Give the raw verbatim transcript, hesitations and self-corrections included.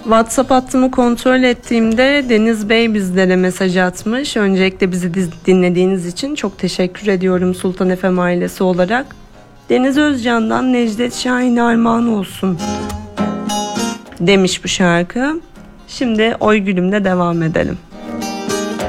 WhatsApp hattımı kontrol ettiğimde Deniz Bey bizlere mesaj atmış. Öncelikle bizi dinlediğiniz için çok teşekkür ediyorum Sultan F M ailesi olarak. Deniz Özcan'dan Necdet Şahin armağan olsun demiş bu şarkı. Şimdi Oy Gülüm'le devam edelim.